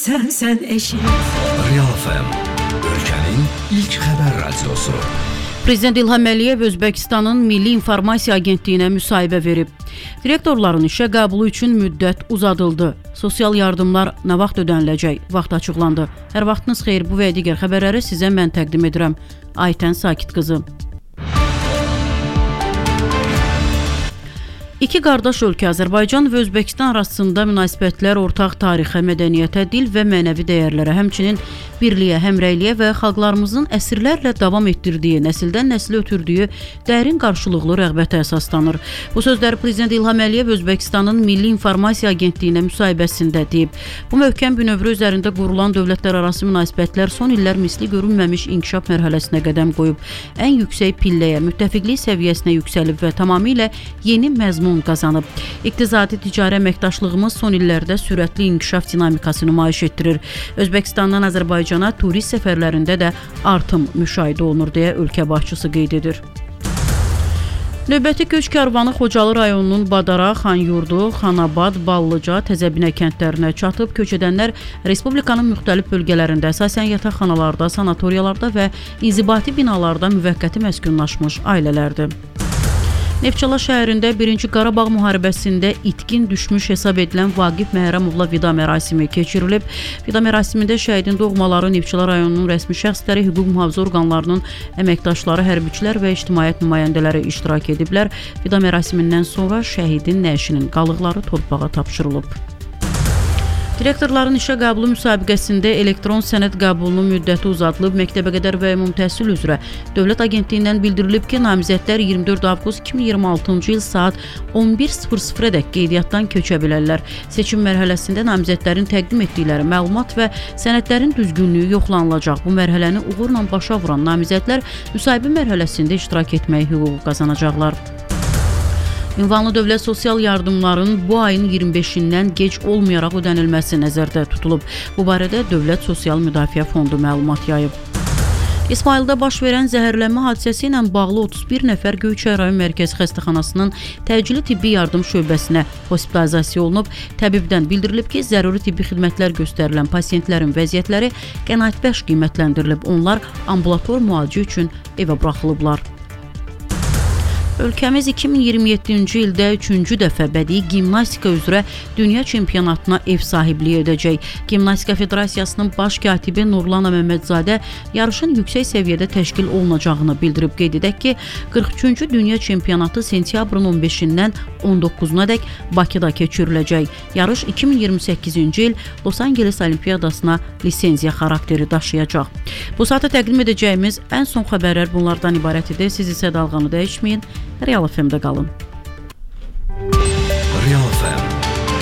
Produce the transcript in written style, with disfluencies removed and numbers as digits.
sən eşit. Real FM, ölkənin ilk xəbər radiosu. Prezident İlham Əliyev Özbəkistanın Milli İnformasiya Agentliyinə müsahibə verib. Direktorların işə qəbulu üçün müddət uzadıldı. Sosial yardımlar nə vaxt ödəniləcək? Vaxt açıqlandı. Hər vaxtınız xeyir, bu və digər xəbərləri sizə mən təqdim edirəm. Aytən Sakit qızı. İki qardaş ölkə Azərbaycan və Özbəkistan arasında münasibətlər ortaq tarixə, mədəniyyətə, dil və mənəvi dəyərlərə, həmçinin birliyə, həmrəyliyə və xalqlarımızın əsrlərlə davam etdirdiyi, nəsildən nəsilə ötürdüyü dərin qarşılıqlı rəğbətə əsaslanır. Bu sözləri Prezident İlham Əliyev Özbəkistanın Milli İnformasiya Agentliyinə müsahibəsində deyib. Bu möhkəm bünövrə üzərində qurulan dövlətlərarası münasibətlər son illər misli görünməmiş inkişaf mərhələsinə qədəm qoyub. Ən yüksək pilləyə, müttəfiqlik səviyyəsinə yüksəlib və tamamilə yeni məzmun qazanıb. İqtisadi ticari əməkdaşlığımız son illərdə sürətli inkişaf dinamikası nümayiş etdirir. Özbəkistandan Azərbaycana turist səfərlərində də artım müşahidə olunur deyə ölkə başçısı qeyd edir. Növbəti köç karvanı Xocalı rayonunun Badara, Xanyurdu, Xanabad, Ballıca, Təzəbinə kəndlərinə çatıb. Köç edənlər Respublikanın müxtəlif bölgələrində, əsasən yataqxanalarda, sanatoriyalarda və inzibati binalarda müvəqqəti məskunlaşmış ailələrdir. Neftçala şəhərində 1-ci Qarabağ müharibəsində itkin düşmüş hesab edilən Vaqif Məhərrəmovla vida mərasimi keçirilib. Vida mərasimində şəhidin doğmaları, Neftçala rayonunun rəsmi şəxsləri, hüquq mühafizə orqanlarının əməkdaşları, hərbiçilər və ictimaiyyət nümayəndələri iştirak ediblər. Vida mərasimindən sonra şəhidin nəşinin qalıqları torpağa tapşırılıb. Direktorların işə qəbulu müsabiqəsində elektron sənəd qəbulunun müddəti uzadılıb. Məktəbəqədər və ümumi təhsil üzrə Dövlət Agentliyindən bildirilib ki, namizədlər 24 avqust 2026-cı il saat 11:00-dək qeydiyyatdan köçə bilərlər. Seçim mərhələsində namizədlərin təqdim etdikləri məlumat və sənədlərin düzgünlüyü yoxlanılacaq. Bu mərhələni uğurla başa vuran namizədlər müsahibə mərhələsində iştirak etmək hüququ qazanacaqlar. Ünvanlı dövlət sosial yardımların bu ayın 25-dən gec olmayaraq ödənilməsi nəzərdə tutulub. Bu barədə Dövlət Sosial Müdafiə Fondu məlumat yayıb. İsmaildə baş verən zəhərlənmə hadisəsi ilə bağlı 31 nəfər Göyçay rayon mərkəzi xəstəxanasının təcili tibbi yardım şöbəsinə hospitalizasiya olunub. Təbibdən bildirilib ki, zəruri tibbi xidmətlər göstərilən pasientlərin vəziyyətləri qənaətbəxş qiymətləndirilib. Onlar ambulator müalicə üçün evə buraxılıblar. Ölkəmiz 2027-ci ildə 3-cü dəfə bədii gimnastika üzrə dünya çempionatına ev sahibliyi edəcək. Gimnastika Federasiyasının baş katibi Nurlana Məmmədzadə yarışın yüksək səviyyədə təşkil olunacağını bildirib. Qeyd edək ki, 43-cü dünya çempionatı sentyabrın 15-dən 19-nadək Bakıda keçiriləcək. Yarış 2028-ci il Los Angeles Olimpiyadasına lisenziya xarakteri daşıyacaq. Bu saata təqdim edəcəyimiz ən son xəbərlər bunlardan ibarət edir. Siz isə dalğanı dəyişməyin. Real FM-də qalın.